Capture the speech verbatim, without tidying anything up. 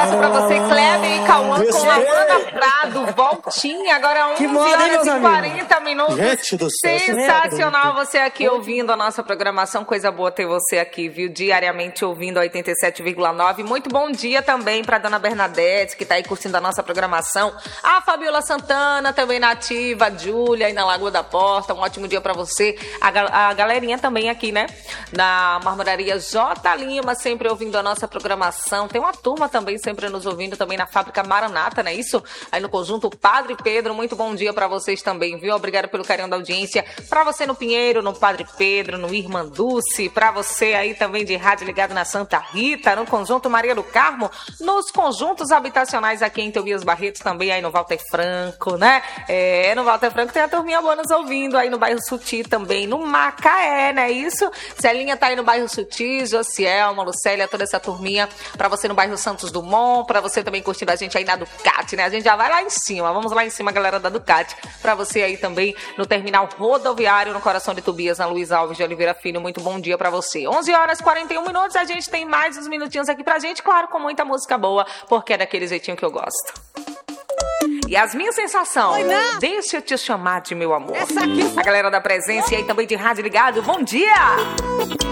abraço pra você, Kleber e Cauã, com a Ana Prado, voltinha, agora onze horas e quarenta minutos. Gente do céu. Sensacional você aqui ouvindo a nossa programação, coisa boa ter você aqui, viu? Diariamente ouvindo a oitenta e sete vírgula nove. Muito bom dia também pra dona Bernadette, que tá aí curtindo a nossa programação. A Fabiola Santana, também na ativa, a Júlia aí na Lagoa da Porta, um ótimo dia pra você. A, a galerinha também aqui, né? Na Marmoraria J. Lima, sempre ouvindo a nossa programação. Tem uma turma também sempre nos ouvindo, também na Fábrica Maranata, não é isso? Aí no conjunto Padre Pedro, muito bom dia pra vocês também, viu? Obrigado pelo carinho da audiência. Pra você no Pinheiro, no Padre Pedro, no Irmã Dulce, pra você aí também de rádio ligado na Santa Rita, no conjunto Maria do Carmo, nos conjuntos habitacionais aqui em Tobias Barretos, também aí no Walter Franco, né? É, no Walter Franco tem a turminha boa nos ouvindo, aí no bairro Suti também, no Macaé, não é isso? Celinha tá aí no bairro Suti, Josielma, Lucélia, toda essa turminha, pra você no bairro Santos Dumont, pra você também curtindo a gente aí na Ducati, né? A gente já vai lá em cima, vamos lá em cima, galera da Ducati, pra você aí também no terminal rodoviário, no coração de Tobias, na Luiz Alves de Oliveira Filho, muito bom dia pra você. onze horas e quarenta e um minutos, a gente tem mais uns minutinhos aqui pra gente, claro, com muita música boa, porque é daquele jeitinho que eu gosto. Yasmin Sensação, Oi, deixa eu te chamar de meu amor. Essa aqui... A galera da presença e aí também de rádio ligado, bom dia!